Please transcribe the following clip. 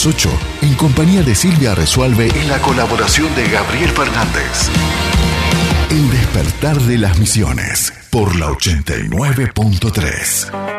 las 8, en compañía de Silvia Resualve y la colaboración de Gabriel Fernández. El despertar de las misiones, por la 89.3.